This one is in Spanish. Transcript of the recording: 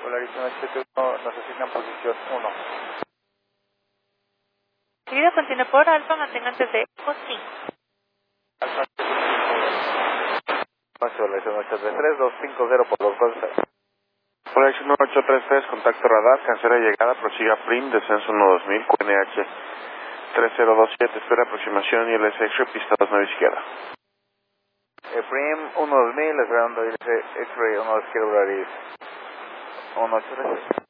Polarization 71, nos asignan posición 1. Seguido continúe por Alfa, mantenga antes de Eco 5. Alfa, Polarization 833, 250 por los golpes. Polarization 833, contacto radar, cancela llegada, prosiga PRIM, descenso 12000, QNH 3027, espera aproximación y LSX, pista 29 izquierda. Prim 12000, esperando irse X-Ray 1 izquierda, 183.